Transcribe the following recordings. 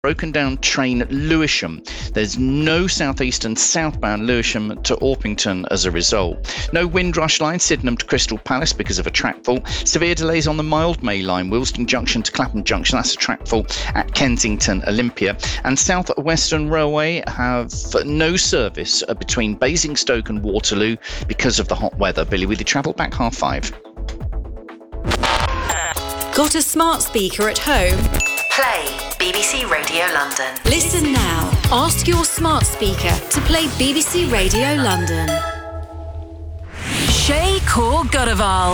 broken down train at Lewisham. There's no southeast and southbound Lewisham to Orpington as a result. No Windrush line Sydenham to Crystal Palace because of a track fault. Severe delays on the Mildmay line, Willesden Junction to Clapham Junction. That's a track fault at Kensington Olympia. And South Western Railway have no service between Basingstoke and Waterloo because of the hot weather. Billy, with your travel back 5:30. Got a smart speaker at home? Play BBC Radio London. Listen now. Ask your smart speaker to play BBC Radio London. Shay Kaur Godaval.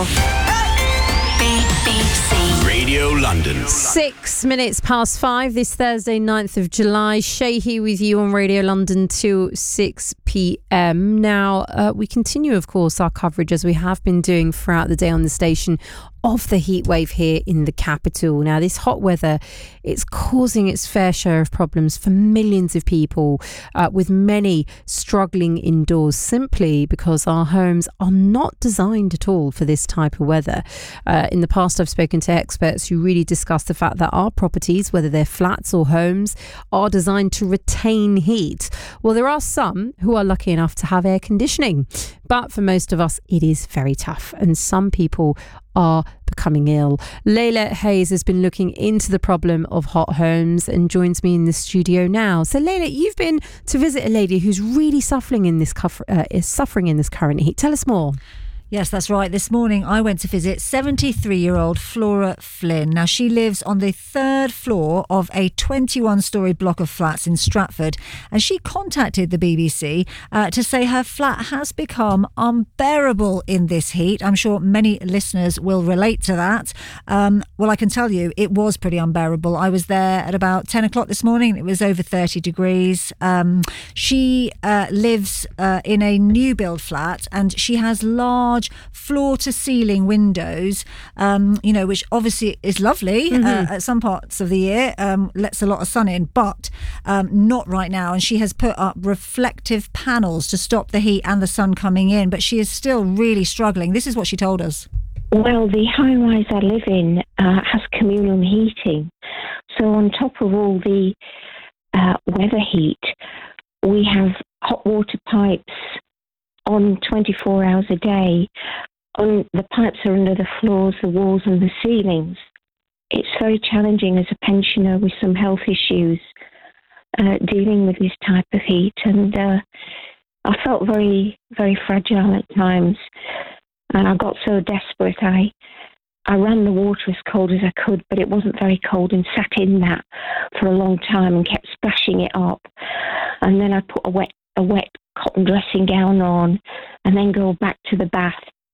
BBC Radio London. 6 minutes past 5 this Thursday, 9th of July. Shay here with you on Radio London till 6 p.m. Now, we continue, of course, our coverage as we have been doing throughout the day on the station of the heat wave here in the capital. Now, this hot weather, it's causing its fair share of problems for millions of people, with many struggling indoors simply because our homes are not designed at all for this type of weather. In the past, I've spoken to experts who really discuss the fact that our properties, whether they're flats or homes, are designed to retain heat. Well, there are some who are lucky enough to have air conditioning, but for most of us, it is very tough, and some people are becoming ill. Layla Hayes has been looking into the problem of hot homes and joins me in the studio now. So Layla, you've been to visit a lady who's really suffering in this current heat. Tell us more. Yes, that's right. This morning I went to visit 73-year-old Flora Flynn. Now, she lives on the third floor of a 21-storey block of flats in Stratford, and she contacted the BBC to say her flat has become unbearable in this heat. I'm sure many listeners will relate to that. Well, I can tell you it was pretty unbearable. I was there at about 10 o'clock this morning and it was over 30 degrees. She lives in a new build flat, and she has large floor-to-ceiling windows, which obviously is lovely at some parts of the year, lets a lot of sun in, but not right now. And she has put up reflective panels to stop the heat and the sun coming in, but she is still really struggling. This is what she told us. Well, the high-rise I live in has communal heating. So on top of all the weather heat, we have hot water pipes on 24 hours a day. The pipes are under the floors, the walls and the ceilings. It's very challenging as a pensioner with some health issues dealing with this type of heat, and I felt very, very fragile at times, and I got so desperate I ran the water as cold as I could, but it wasn't very cold, and sat in that for a long time and kept splashing it up, and then I put a wet cotton dressing gown on and then go back to the bath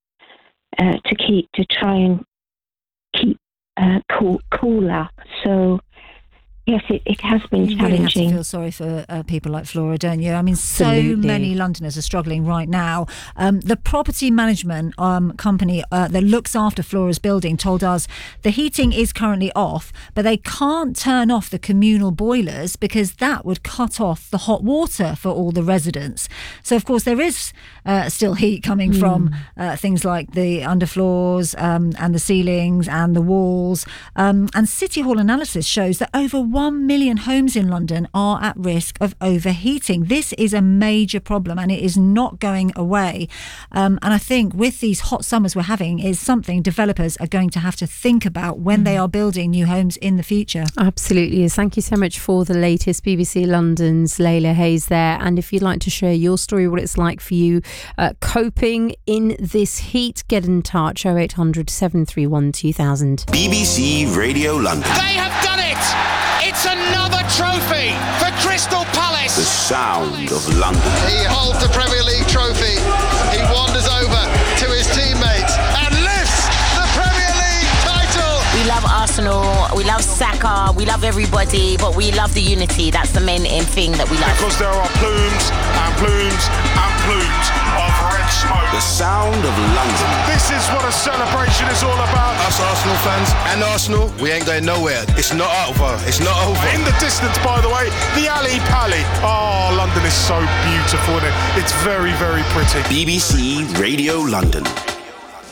to try and keep cooler. So yes, it has been challenging. You really have to feel sorry for people like Flora, don't you? I mean, Absolutely. So many Londoners are struggling right now. The property management company that looks after Flora's building told us the heating is currently off, but they can't turn off the communal boilers because that would cut off the hot water for all the residents. So, of course, there is still heat coming from things like the underfloors and the ceilings and the walls. And City Hall analysis shows that over 1 million homes in London are at risk of overheating. This is a major problem and it is not going away. And I think with these hot summers we're having is something developers are going to have to think about when they are building new homes in the future. Absolutely. Thank you so much for the latest. BBC London's Layla Hayes there. And if you'd like to share your story, what it's like for you coping in this heat, get in touch. 0800 731 2000. BBC Radio London. They have done it! It's another trophy for Crystal Palace. The sound of London. He holds the Premier League trophy. He wanders over to his teammates and lifts the Premier League title. We love Arsenal, we love Saka, we love everybody, but we love the unity. That's the main thing that we love. Because there are plumes and plumes and plumes of red smoke. The sound of London. This is what a celebration is all about. Us Arsenal fans and Arsenal, we ain't going nowhere. It's not over. It's not over. In the distance, by the way, the Ali Pali. Oh, London is so beautiful. It's very, very pretty. BBC Radio London.